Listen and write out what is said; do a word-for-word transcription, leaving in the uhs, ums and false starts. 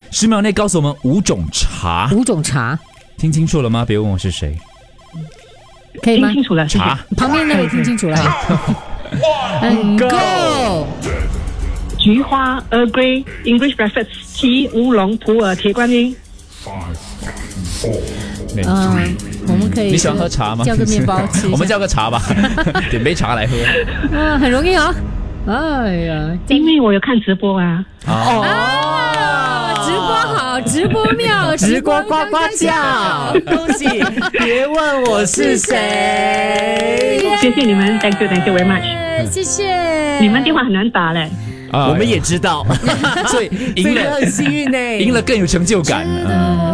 十秒内告诉我们五种茶。 五种茶， 听清楚了吗？别问我是谁。 可以吗？ 听清楚了，谢谢。 茶， 旁边那位听清楚了。嗯 ，Go。 菊花、Earl Grey、English Breakfast Tea、乌龙、普洱、铁观音。 嗯，我们可以。 你喜欢喝茶吗？ 叫个面包吃。 我们叫个茶吧，点杯茶来喝。 嗯，很容易啊。哎呀， 因为我有看直播啊。 哦，直播好，直播妙， 直播呱呱叫，恭喜！别问我是谁。 谢谢你们 ，Thank you，Thank you very much。 谢谢。 你们电话很难打嘞。 我们也知道， 所以赢了很幸运呢， 赢了更有成就感。嗯。